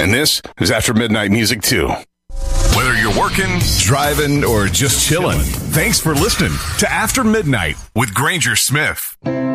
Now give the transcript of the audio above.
And this is After Midnight Music, too. Whether you're working, driving, or just chilling, thanks for listening to After Midnight with Granger Smith.